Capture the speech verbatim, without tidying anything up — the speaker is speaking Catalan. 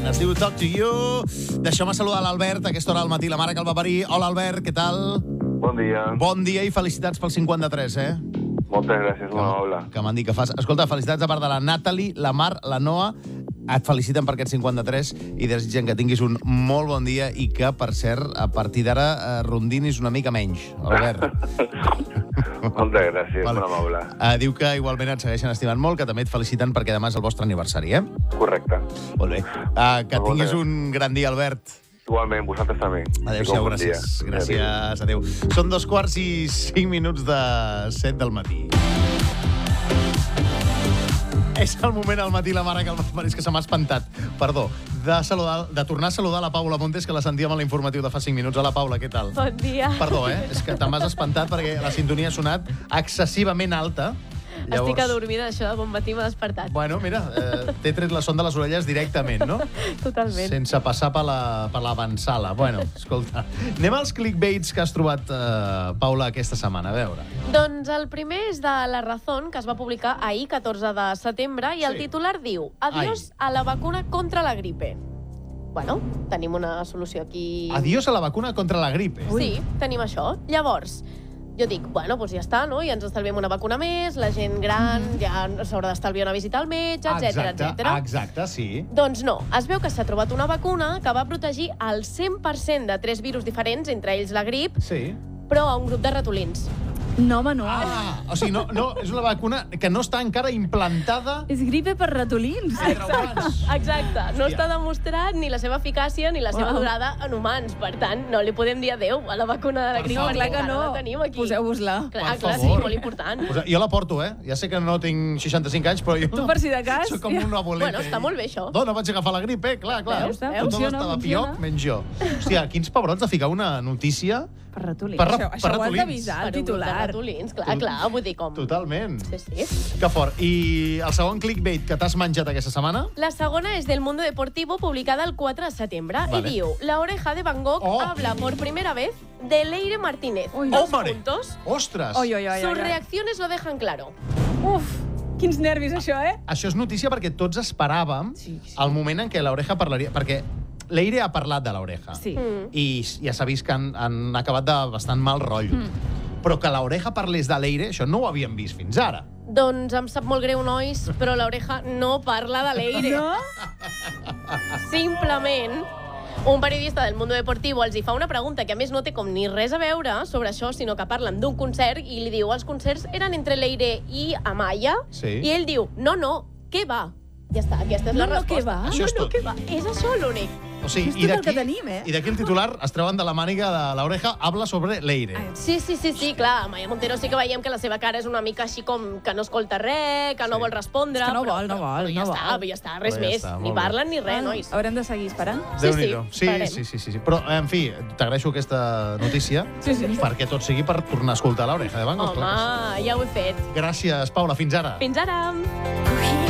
Es diu Talk to You. Deixeu-me saludar l'Albert a aquesta hora del matí, la mare que el va parir. Hola, Albert, què tal? Bon dia. Bon dia i felicitats pel cinquanta-tres, eh? Moltes gràcies, molt amable. Que m'han dit que fas. Escolta, felicitats a part de la Natalie, la Mar, la Noa. Et feliciten per aquest cinquanta-tres i desitgen que tinguis un molt bon dia i que, per cert, a partir d'ara eh, rondinis una mica menys, Albert. Moltes gràcies, Vale. molt amable. Uh, diu que igualment et segueixen estimant molt, que també et feliciten perquè demà és el vostre aniversari, eh? Correcte. Molt bé. Uh, que Molt tinguis bé. un gran dia, Albert. Igualment, vosaltres també. Adéu-siau, Bon dia. gràcies. Gràcies, adéu. Són dos quarts i cinc minuts de set del matí. És el moment al matí, la mare que el va parir, que se m'ha espantat. Perdó, de, saludar, de tornar a saludar la Paula Montes, que la sentíem a l'informatiu de fa cinc minuts. Hola, Paula, què tal? Bon dia. Perdó, eh? És que te m'has espantat perquè la sintonia ha sonat excessivament alta. Estic adormida, això de bon matí m'ha despertat. Bueno, mira, eh, t'he tret la son de les orelles directament, no? Totalment. Sense passar per la, per l'avançala. Bueno, escolta, anem als clickbaits que has trobat, eh, Paula, aquesta setmana. A veure. Doncs el primer és de La Razón, que es va publicar ahir, catorze de setembre, i el Sí. titular diu Adiós a la vacuna contra la gripe. Bueno, tenim una solució aquí. Adiós a la vacuna contra la gripe. Sí, tenim això. Llavors, jo dic, bueno, doncs ja està, no? Ja ens estalviem una vacuna més, la gent gran ja s'haurà d'estalviar una visita al metge, etcètera, Exacte, etcètera. exacte, sí. Doncs no, es veu que s'ha trobat una vacuna que va protegir el cent per cent de tres virus diferents, entre ells la grip, Sí. però a un grup de ratolins. No, home, no. Ah, o sigui, no, no, és una vacuna que no està encara implantada És gripe per ratolins. entre humans. Exacte, no Hòstia. està demostrat ni la seva eficàcia ni la seva Uau. durada en humans. Per tant, no li podem dir adéu a la vacuna de la Per grip. favor. perquè Clar que encara no. La tenim aquí. Poseu-vos-la. Clar, Per clar, sí, favor. molt important. Pues jo la porto, eh? Ja sé que no tinc seixanta-cinc anys, però jo... Tu, per si de cas, Soc com un abuelete. Bueno, està molt bé, això. No, no vaig agafar la grip, eh? Clar, clar. Veus? Veus? Tothom Funciona, estava funciona. pioc, menys jo. Hòstia, quins pebrots de ficar una notícia... Per ratolins. Per ra- això per això ho has ratolins. d'avisar, Per el un grup de titular. ratolins, clar, clar, vull dir com... Totalment. Sí, sí. Que fort. I el segon clickbait que t'has menjat aquesta setmana? La segona és del Mundo Deportivo, publicada el quatre de setembre, Vale. y diu, La oreja de Van Gogh Oh. habla por primera vez de Leire Martínez. Ui. Dos Hombre. puntos. Ostres! Oi, oi, oi, Sus oi, oi. reacciones lo dejan claro. Uf, quins nervis, això, eh? Això és notícia perquè tots esperàvem Sí, sí. el moment en què l'Oreja parlaria... Perquè Leire ha parlat de l'Oreja. Sí. Mm. I ja s'ha vist que han, han acabat de bastant mal rotllo. Mm. Però que l'Oreja parlés de Leire, això no ho havíem vist fins ara. Doncs em sap molt greu, nois, però l'oreja no parla de Leire. No? Simplement, un periodista del Mundo Deportivo els hi fa una pregunta que a més no té com ni res a veure sobre això, sinó que parlen d'un concert i li diu els concerts eren entre Leire i Amaya, Sí. i ell diu, no, no, què va? Ja està, aquesta és la No, no, resposta. què va? Això és no, no, tot. què va? És això l'únic. O sigui, És i tot el d'aquí que tenim, eh? i d'aquí el titular es treuen de la màniga de l'Oreja, habla sobre Leire. Ai, Sí, sí, sí, sí, clar, Amaya Montero sí que veiem que la seva cara és una mica així com que no escolta res, que no Sí. vol respondre. És que no però- vol, no però- vol, però ja no està, vol. ja està, res Però ja més. està, ni molt bé. parlen ni res, Ah, nois. Haurem de seguir esperant. Sí, Déu-n'hi-do. sí, sí, esperem. sí, sí, sí, sí. Però, en fi, t'agraeixo aquesta notícia Sí, sí. perquè tot sigui per tornar a escoltar l'Oreja de Van Gogh. clar que Home, ja ho he fet. sí. Gràcies, Paula. Fins ara. Fins ara! Ui.